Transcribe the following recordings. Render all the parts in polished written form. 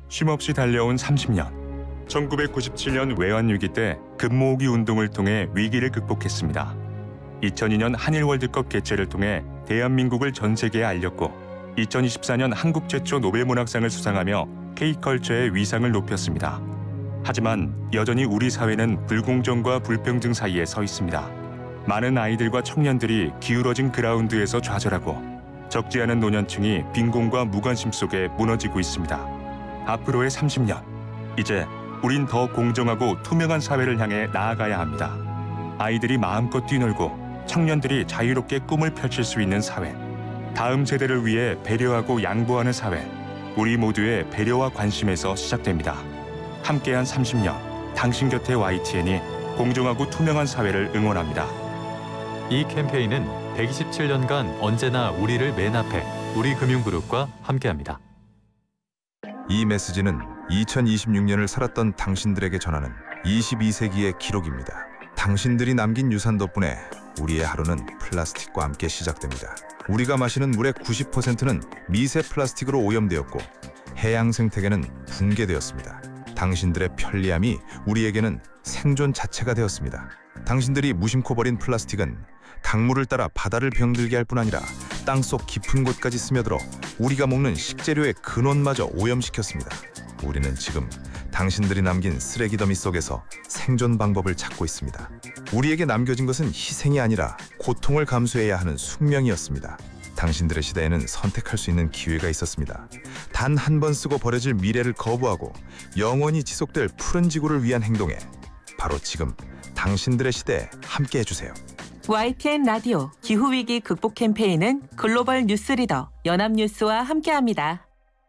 쉼없이 달려온 30년. 1997년 외환위기 때 금모으기 운동을 통해 위기를 극복했습니다. 2002년 한일 월드컵 개최를 통해 대한민국을 전 세계에 알렸고 2024년 한국 최초 노벨문학상을 수상하며 K컬처의 위상을 높였습니다. 하지만 여전히 우리 사회는 불공정과 불평등 사이에 서 있습니다. 많은 아이들과 청년들이 기울어진 그라운드에서 좌절하고 적지 않은 노년층이 빈곤과 무관심 속에 무너지고 있습니다. 앞으로의 30년, 이제 우린 더 공정하고 투명한 사회를 향해 나아가야 합니다. 아이들이 마음껏 뛰놀고 청년들이 자유롭게 꿈을 펼칠 수 있는 사회, 다음 세대를 위해 배려하고 양보하는 사회, 우리 모두의 배려와 관심에서 시작됩니다. 함께한 30년, 당신 곁에 YTN이 공정하고 투명한 사회를 응원합니다. 이 캠페인은 127년간 언제나 우리를 맨 앞에 우리금융그룹과 함께합니다. 이 메시지는 2026년을 살았던 당신들에게 전하는 22세기의 기록입니다. 당신들이 남긴 유산 덕분에 우리의 하루는 플라스틱과 함께 시작됩니다. 우리가 마시는 물의 90%는 미세 플라스틱으로 오염되었고 해양 생태계는 붕괴되었습니다. 당신들의 편리함이 우리에게는 생존 자체가 되었습니다. 당신들이 무심코 버린 플라스틱은 강물을 따라 바다를 병들게 할 뿐 아니라 땅속 깊은 곳까지 스며들어 우리가 먹는 식재료의 근원마저 오염시켰습니다. 우리는 지금 당신들이 남긴 쓰레기 더미 속에서 생존 방법을 찾고 있습니다. 우리에게 남겨진 것은 희생이 아니라 고통을 감수해야 하는 숙명이었습니다. 당신들의 시대에는 선택할 수 있는 기회가 있었습니다. 단 한 번 쓰고 버려질 미래를 거부하고 영원히 지속될 푸른 지구를 위한 행동에 바로 지금 당신들의 시대에 함께 해주세요. YTN 라디오 기후위기 극복 캠페인은 글로벌 뉴스리더 연합뉴스와 함께합니다.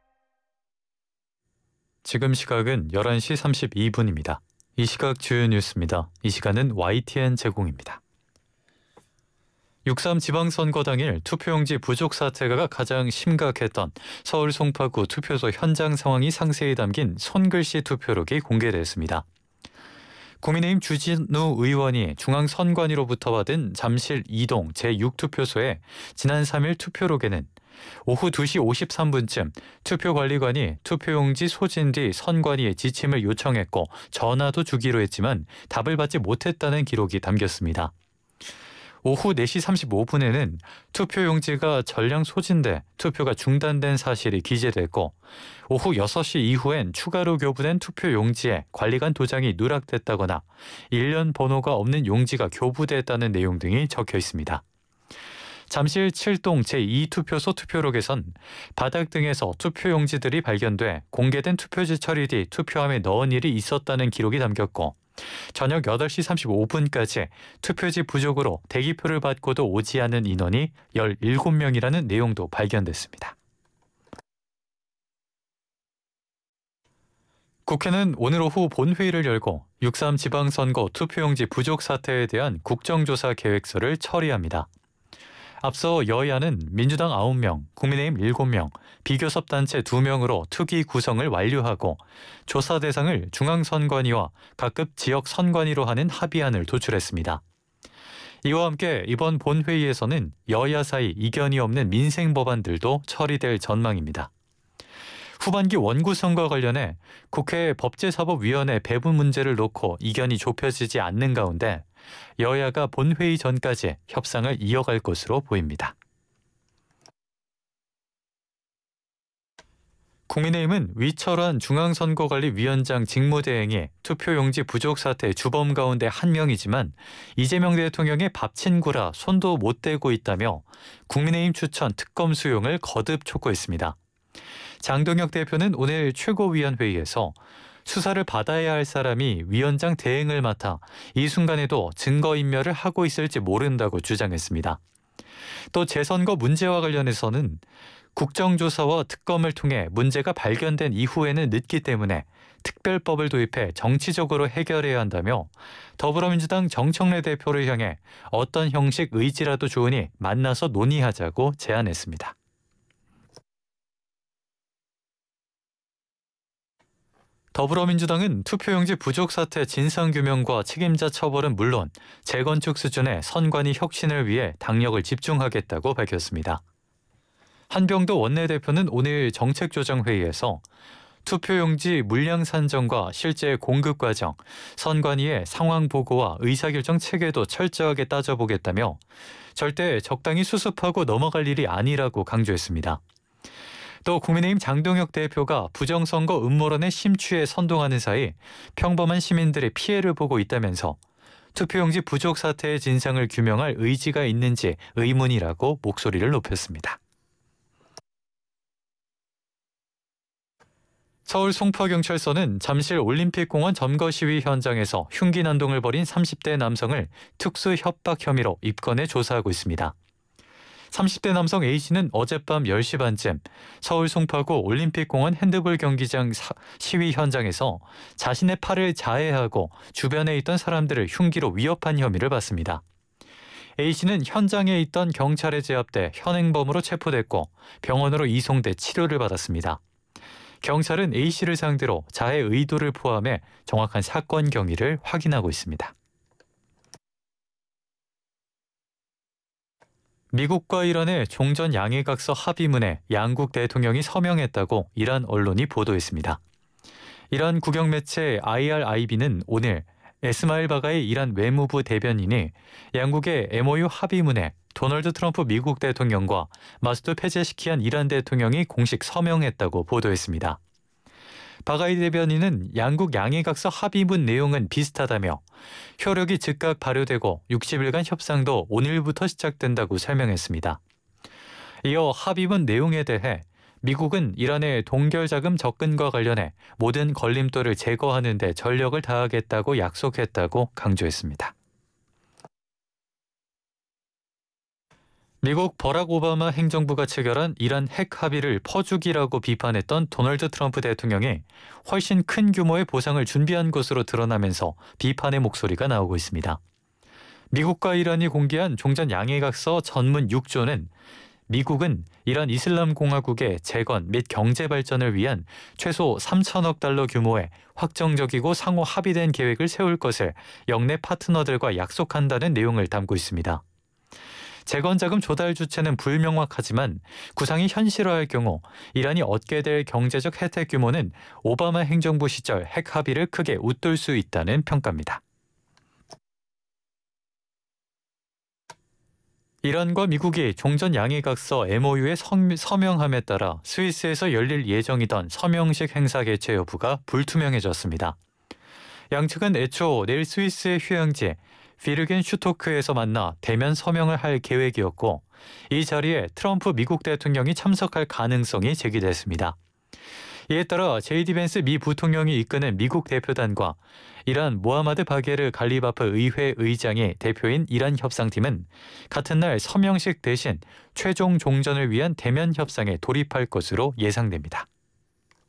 지금 시각은 11시 32분입니다. 이 시각 주요 뉴스입니다. 이 시간은 YTN 제공입니다. 6.3 지방선거 당일 투표용지 부족 사태가 가장 심각했던 서울 송파구 투표소 현장 상황이 상세히 담긴 손글씨 투표록이 공개됐습니다. 국민의힘 주진우 의원이 중앙선관위로부터 받은 잠실 2동 제6투표소에 지난 3일 투표록에는 오후 2시 53분쯤 투표관리관이 투표용지 소진 뒤 선관위에 지침을 요청했고 전화도 주기로 했지만 답을 받지 못했다는 기록이 담겼습니다. 오후 4시 35분에는 투표용지가 전량 소진돼 투표가 중단된 사실이 기재됐고 오후 6시 이후엔 추가로 교부된 투표용지에 관리관 도장이 누락됐다거나 일련 번호가 없는 용지가 교부됐다는 내용 등이 적혀 있습니다. 잠실 7동 제2투표소 투표록에선 바닥 등에서 투표용지들이 발견돼 공개된 투표지 처리 뒤 투표함에 넣은 일이 있었다는 기록이 담겼고 저녁 8시 35분까지 투표지 부족으로 대기표를 받고도 오지 않은 인원이 17명이라는 내용도 발견됐습니다. 국회는 오늘 오후 본회의를 열고 6.3 지방선거 투표용지 부족 사태에 대한 국정조사 계획서를 처리합니다. 앞서 여야는 민주당 9명, 국민의힘 7명, 비교섭단체 2명으로 특위 구성을 완료하고 조사 대상을 중앙선관위와 각급 지역선관위로 하는 합의안을 도출했습니다. 이와 함께 이번 본회의에서는 여야 사이 이견이 없는 민생 법안들도 처리될 전망입니다. 후반기 원구성과 관련해 국회 법제사법위원회 배분 문제를 놓고 이견이 좁혀지지 않는 가운데 여야가 본회의 전까지 협상을 이어갈 것으로 보입니다. 국민의힘은 위철환 중앙선거관리위원장 직무대행이 투표용지 부족 사태 주범 가운데 한 명이지만 이재명 대통령의 밥친구라 손도 못 대고 있다며 국민의힘 추천 특검 수용을 거듭 촉구했습니다. 장동혁 대표는 오늘 최고위원회의에서 수사를 받아야 할 사람이 위원장 대행을 맡아 이 순간에도 증거인멸을 하고 있을지 모른다고 주장했습니다. 또 재선거 문제와 관련해서는 국정조사와 특검을 통해 문제가 발견된 이후에는 늦기 때문에 특별법을 도입해 정치적으로 해결해야 한다며 더불어민주당 정청래 대표를 향해 어떤 형식 의지라도 좋으니 만나서 논의하자고 제안했습니다. 더불어민주당은 투표용지 부족 사태 진상규명과 책임자 처벌은 물론 재건축 수준의 선관위 혁신을 위해 당력을 집중하겠다고 밝혔습니다. 한병도 원내대표는 오늘 정책조정회의에서 투표용지 물량 산정과 실제 공급 과정, 선관위의 상황 보고와 의사결정 체계도 철저하게 따져보겠다며 절대 적당히 수습하고 넘어갈 일이 아니라고 강조했습니다. 또 국민의힘 장동혁 대표가 부정선거 음모론의 심취에 선동하는 사이 평범한 시민들의 피해를 보고 있다면서 투표용지 부족 사태의 진상을 규명할 의지가 있는지 의문이라고 목소리를 높였습니다. 서울 송파경찰서는 잠실 올림픽공원 점거 시위 현장에서 흉기 난동을 벌인 30대 남성을 특수 협박 혐의로 입건해 조사하고 있습니다. 30대 남성 A씨는 어젯밤 10시 반쯤 서울 송파구 올림픽공원 핸드볼 경기장 시위 현장에서 자신의 팔을 자해하고 주변에 있던 사람들을 흉기로 위협한 혐의를 받습니다. A씨는 현장에 있던 경찰에 제압돼 현행범으로 체포됐고 병원으로 이송돼 치료를 받았습니다. 경찰은 A씨를 상대로 자해 의도를 포함해 정확한 사건 경위를 확인하고 있습니다. 미국과 이란의 종전 양해각서 합의문에 양국 대통령이 서명했다고 이란 언론이 보도했습니다. 이란 국영 매체 IRIB는 오늘 에스마일 바가이 이란 외무부 대변인이 양국의 MOU 합의문에 도널드 트럼프 미국 대통령과 마수드 페제시키안 이란 대통령이 공식 서명했다고 보도했습니다. 바가이 대변인은 양국 양해각서 합의문 내용은 비슷하다며 효력이 즉각 발효되고 60일간 협상도 오늘부터 시작된다고 설명했습니다. 이어 합의문 내용에 대해 미국은 이란의 동결자금 접근과 관련해 모든 걸림돌을 제거하는 데 전력을 다하겠다고 약속했다고 강조했습니다. 미국 버락 오바마 행정부가 체결한 이란 핵 합의를 퍼주기라고 비판했던 도널드 트럼프 대통령이 훨씬 큰 규모의 보상을 준비한 것으로 드러나면서 비판의 목소리가 나오고 있습니다. 미국과 이란이 공개한 종전 양해각서 전문 6조는 미국은 이란 이슬람 공화국의 재건 및 경제 발전을 위한 최소 3천억 달러 규모의 확정적이고 상호 합의된 계획을 세울 것을 영내 파트너들과 약속한다는 내용을 담고 있습니다. 재건자금 조달 주체는 불명확하지만 구상이 현실화할 경우 이란이 얻게 될 경제적 혜택 규모는 오바마 행정부 시절 핵 합의를 크게 웃돌 수 있다는 평가입니다. 이란과 미국이 종전 양해각서 MOU에 서명함에 따라 스위스에서 열릴 예정이던 서명식 행사 개최 여부가 불투명해졌습니다. 양측은 애초 내일 스위스의 휴양지 비르겐 슈토크에서 만나 대면 서명을 할 계획이었고 이 자리에 트럼프 미국 대통령이 참석할 가능성이 제기됐습니다. 이에 따라 제이디 벤스 미 부통령이 이끄는 미국 대표단과 이란 모하마드 바게르 갈리바프 의회 의장이 대표인 이란 협상팀은 같은 날 서명식 대신 최종 종전을 위한 대면 협상에 돌입할 것으로 예상됩니다.